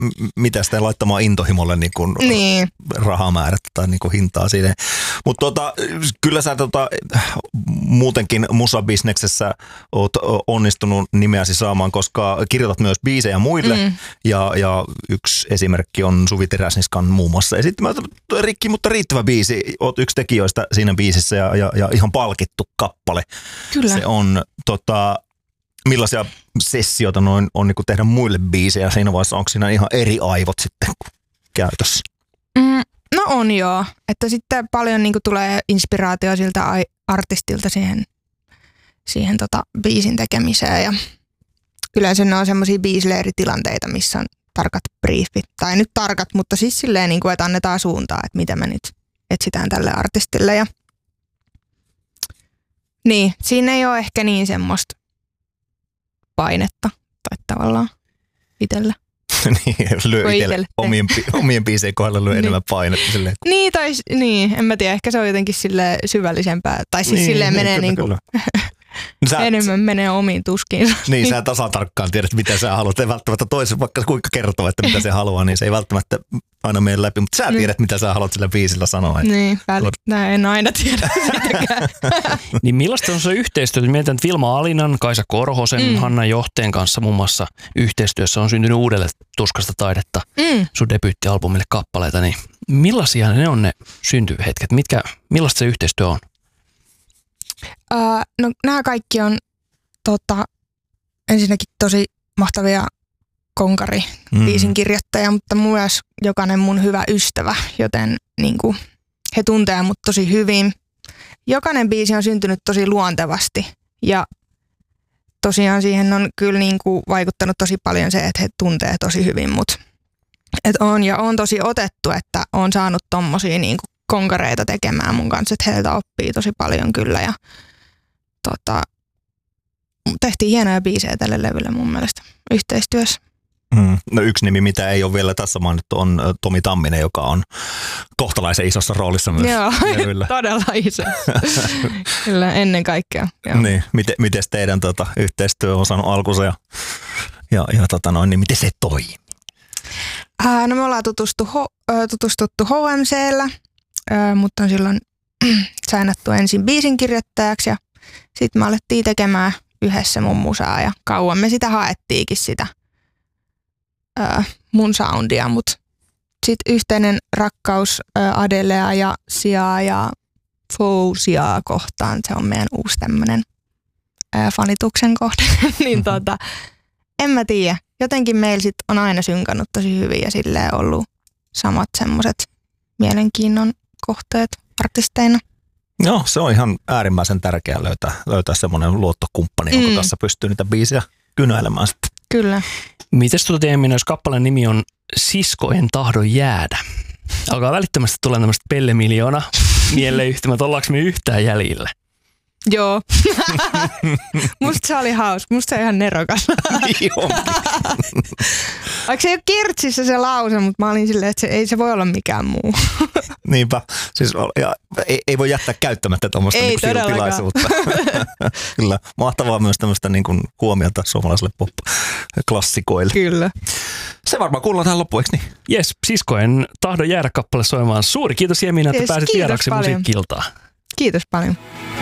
mitä sitä laittamaan intohimolle niin. Rahamäärättä tai niin kuin hintaa siihen. Mutta kyllä sä muutenkin musabisneksessä oot onnistunut nimeäsi saamaan, koska kirjoitat myös biisejä muille ja yksi esimerkki on Suvi Teräsniskan muun muassa esittämä Rikki, mutta riittävä biisi. Oot yksi tekijöistä siinä biisissä ja ihan palkittu kappale. Kyllä. Se on millaisia sessioita on niin kuin tehdä muille biisejä siinä vaiheessa? Onko siinä ihan eri aivot sitten käytössä? No on joo. Että sitten paljon niin kuin tulee inspiraatio siltä artistilta siihen biisin tekemiseen. Ja yleensä ne on semmoisia biisileiritilanteita, missä on tarkat briefit. Tai nyt tarkat, mutta siis silleen, niin kuin, että annetaan suuntaa, että mitä me nyt etsitään tälle artistille. Ja niin, siinä ei ole ehkä niin semmoista painetta tai tavallaan itsellä. Niin, lyö itselle omien biisien kohdalla lyö enemmän painetta. Silleen. Niin, en mä tiedä, ehkä se on jotenkin silleen syvällisempää. Tai siis silleen menee niinku enemmän menee omiin tuskiinsa. Niin, sä tasan tarkkaan tiedät, mitä sä haluat. Ei välttämättä toisen, vaikka kuinka kertoo, että mitä se haluaa, niin se ei välttämättä aina mene läpi. Mutta sä tiedät, mitä sä haluat sillä biisillä sanoa. Niin, en aina tiedä sitäkään. Niin millaista on se yhteistyö? Mietitään, että Vilma Alinan, Kaisa Korhosen, Hanna Johteen kanssa muun muassa yhteistyössä on syntynyt uudelle Tuskasta taidetta sun debyyttialbumille kappaleita. Niin millaisia ne on ne syntyhetket? Millaista se yhteistyö on? No nämä kaikki on ensinnäkin tosi mahtavia konkari-biisin kirjoittajia, mutta myös jokainen mun hyvä ystävä, joten niin kuin, he tuntee mut tosi hyvin. Jokainen biisi on syntynyt tosi luontevasti ja tosiaan siihen on kyllä niin kuin vaikuttanut tosi paljon se, että he tuntee tosi hyvin mut. On tosi otettu, että on saanut tommosia niin kuin konkareita tekemään mun kanssa, että heiltä oppii tosi paljon kyllä ja tehtiin hienoja biisejä tälle levylle mun mielestä yhteistyössä. No yksi nimi, mitä ei ole vielä tässä mainittu, on Tomi Tamminen, joka on kohtalaisen isossa roolissa myös. Joo, todella iso. Kyllä, ennen kaikkea. Joo. Niin, miten teidän yhteistyö on saanut alkunsa ja niin miten se toimii? No me ollaan tutustuttu HMC:llä, mutta on silloin sainattu ensin biisin kirjoittajaksi ja sitten me alettiin tekemään yhdessä mun musaa ja kauan me sitä haettiinkin sitä mun soundia, mutta sitten yhteinen rakkaus Adelea ja Siaa ja Fousiaa kohtaan, se on meidän uusi tämmönen fanituksen kohde, niin en mä tiedä. Jotenkin meillä sit on aina synkannut tosi hyvin ja silleen ollut samat semmoiset mielenkiinnon kohteet artisteina. Joo, se on ihan äärimmäisen tärkeää löytää semmoinen luottokumppani, jonka kanssa pystyy niitä biisejä kynäilemään sitten. Kyllä. Mites Emina, jos kappaleen nimi on Sisko en tahdo jäädä? Alkaa välittömästi tulla tämmöistä Pelle Miljoona mieleyhtymät. Ollaanko me yhtään jäljillä? Joo. Musta se oli hauska. Musta se on ihan nerokas. Vaikka se ei ole kirtsissä se lause, mutta mä olin silleen, että ei se voi olla mikään muu. Niinpä. Siis, ei voi jättää käyttämättä tuommoista niin tilaisuutta. Kyllä. Mahtavaa myös tämmöistä niin kuin huomiota suomalaisille pop-klassikoille. Kyllä. Se varmaan kuullaan tähän loppuun, eikö niin? Jes, Sisko en tahdo jäädä kappale soimaan. Suuri kiitos Emina, että pääsit vieraksi Musiikkiltaan. Kiitos paljon.